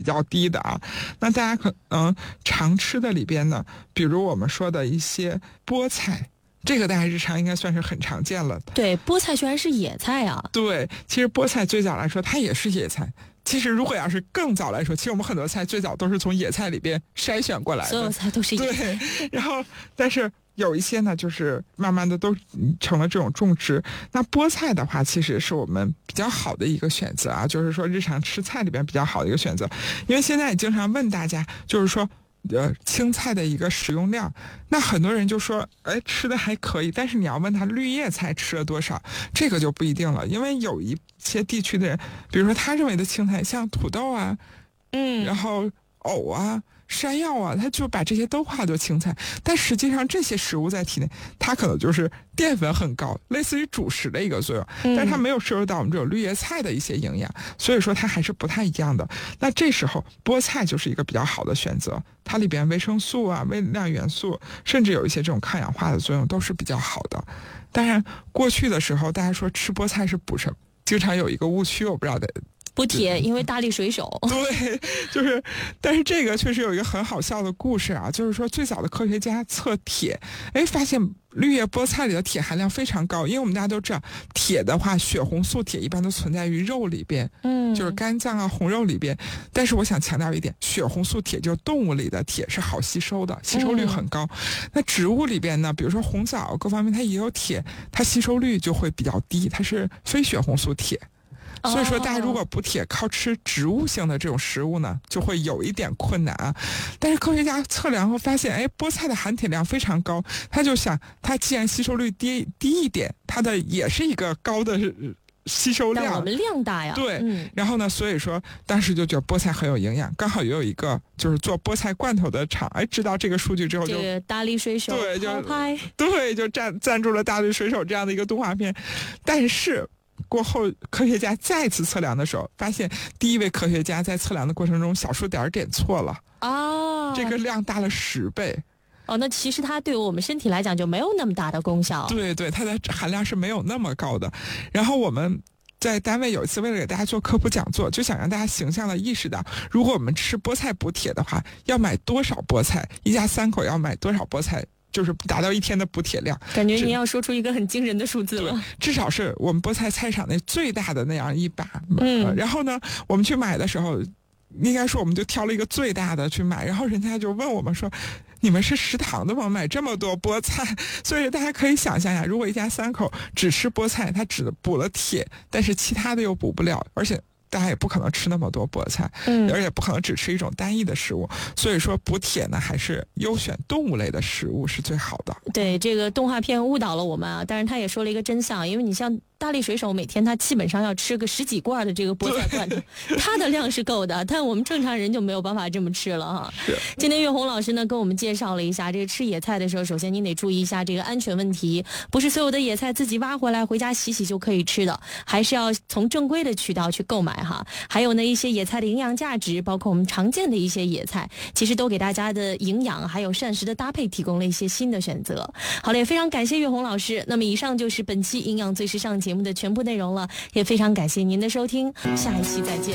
较低的啊。那大家可能常吃的里边呢，比如我们说的一些菠菜，这个大家日常应该算是很常见了。 对，菠菜居然是野菜啊！ 对，其实菠菜最早来说它也是野菜。其实如果要是更早来说，其实我们很多菜最早都是从野菜里边筛选过来的， 所有菜都是野菜。 对，然后但是有一些呢，就是慢慢的都成了这种种植。那菠菜的话，其实是我们比较好的一个选择啊，就是说日常吃菜里边比较好的一个选择。因为现在也经常问大家，就是说青菜的一个使用量，那很多人就说，哎，吃的还可以，但是你要问他绿叶菜吃了多少，这个就不一定了。因为有一些地区的人，比如说他认为的青菜，像土豆啊，然后藕啊、山药啊，他就把这些都划作青菜，但实际上这些食物在体内，它可能就是淀粉很高，类似于主食的一个作用，但是它没有摄入到我们这种绿叶菜的一些营养，所以说它还是不太一样的。那这时候菠菜就是一个比较好的选择，它里边维生素啊、微量元素，甚至有一些这种抗氧化的作用都是比较好的。当然，过去的时候大家说吃菠菜是补什么，经常有一个误区，我不知道的。 补铁，因为大力水手。 对，就是，但是这个确实有一个很好笑的故事啊，就是说最早的科学家测铁，发现绿叶菠菜里的铁含量非常高，因为我们大家都知道，铁的话，血红素铁一般都存在于肉里边，就是肝脏啊、红肉里边。但是我想强调一点，血红素铁就是动物里的铁是好吸收的，吸收率很高。那植物里边呢，比如说红枣各方面它也有铁，它吸收率就会比较低，它是非血红素铁。所以说大家如果补铁靠吃植物性的这种食物呢，就会有一点困难啊。但是科学家测量后发现，菠菜的含铁量非常高，他就想它既然吸收率低一点，它的也是一个高的吸收量， 但我们量大呀。 对，然后呢，所以说当时就觉得菠菜很有营养，刚好也有一个就是做菠菜罐头的厂，知道这个数据之后就， 这个大力水手抛拍， 对，就赞助了大力水手这样的一个动画片。但是过后科学家再次测量的时候，发现第一位科学家在测量的过程中小数点错了啊，这个量大了10倍。 那其实它对我们身体来讲就没有那么大的功效。 对，它的含量是没有那么高的。然后我们在单位有一次为了给大家做科普讲座，就想让大家形象的意识到，如果我们吃菠菜补铁的话，要买多少菠菜，一家3口要买多少菠菜，就是达到1天的补铁量。 感觉您要说出一个很惊人的数字了。 至少是我们菠菜菜场那最大的那样一把。然后呢，我们去买的时候，应该说我们就挑了一个最大的去买，然后人家就问我们说，你们是食堂的吗？买这么多菠菜？所以大家可以想象一下，如果一家3口只吃菠菜，它只补了铁，但是其他的又补不了，而且大家也不可能吃那么多菠菜，而且不可能只吃一种单一的食物，所以说补铁呢，还是优选动物类的食物是最好的。 对，这个动画片误导了我们啊，但是他也说了一个真相，因为你像大力水手每天他基本上要吃个10几罐的这个菠菜罐头，他的量是够的，但我们正常人就没有办法这么吃了哈。今天岳红老师呢跟我们介绍了一下，这个吃野菜的时候，首先您得注意一下这个安全问题，不是所有的野菜自己挖回来回家洗洗就可以吃的，还是要从正规的渠道去购买哈。还有呢，一些野菜的营养价值，包括我们常见的一些野菜，其实都给大家的营养还有膳食的搭配提供了一些新的选择。好了，也非常感谢岳红老师。那么以上就是本期营养最时尚节目的全部内容了，也非常感谢您的收听，下一期再见。